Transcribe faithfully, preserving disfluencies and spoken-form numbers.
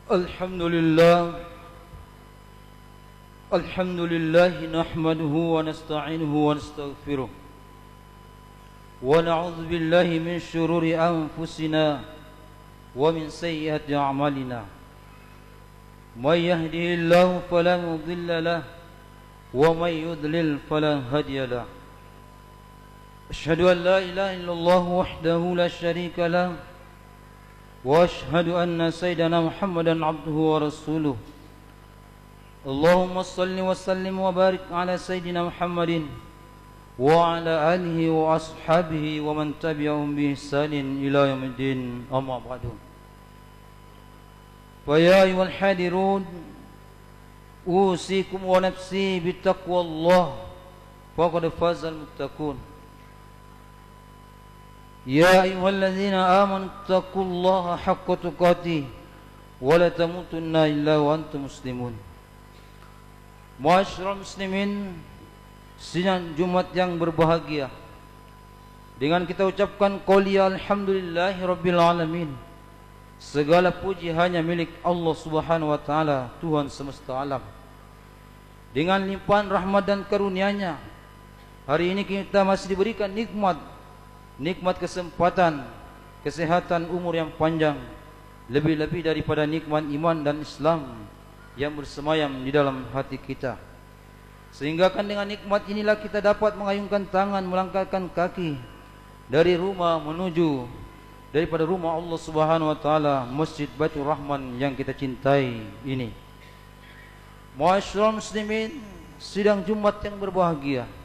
Alhamdulillah Alhamdulillah nahmaduhu wa nasta'inuhu wa nastaghfiruh wa na'udzu billahi min syururi anfusina wa min sayyiati a'malina may yahdihillahu fala mudilla lahu wa may yudlil fala hadiya lahu asyhadu an la ilaha illallah wahdahu la syarika lahu وأشهد أن سيدنا محمدا عبده ورسوله اللهم صل وسلم وبارك على سيدنا محمد وعلى آله وأصحابه ومن تبعهم بإحسان إلى يوم الدين أما بعد فيا أيها الحاضرون أوصيكم ونفسي بتقوى الله فقد فاز المتقون يا أيها الذين آمنوا اتقوا الله حق تقاته ولا تموتن إلا وأنتم مسلمون. Ma'asyiral muslimin, sidang Jumat yang berbahagia, dengan kita ucapkan qouli alhamdulillahi rabbil alamin. Segala puji hanya milik Allah Subhanahu wa taala, Tuhan semesta alam. Dengan limpahan rahmat dan karunia-Nya, hari ini kita masih diberikan nikmat Nikmat kesempatan, kesehatan, umur yang panjang, lebih-lebih daripada nikmat iman dan Islam yang bersemayam di dalam hati kita. Sehingga kan dengan nikmat inilah kita dapat mengayunkan tangan, melangkahkan kaki dari rumah menuju daripada rumah Allah Subhanahu wa taala, Masjid Baitur Rahman yang kita cintai ini. Ma'asyiral muslimin, sidang Jumat yang berbahagia,